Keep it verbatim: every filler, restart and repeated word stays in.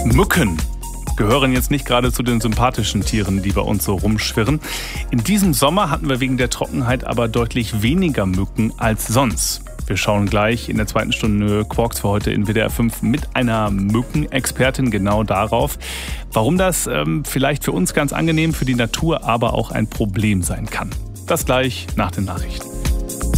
Mücken gehören jetzt nicht gerade zu den sympathischen Tieren, die bei uns so rumschwirren. In diesem Sommer hatten wir wegen der Trockenheit aber deutlich weniger Mücken als sonst. Wir schauen gleich in der zweiten Stunde Quarks für heute in W D R fünf mit einer Mückenexpertin genau darauf, warum das ähm, vielleicht für uns ganz angenehm, für die Natur aber auch ein Problem sein kann. Das gleich nach den Nachrichten.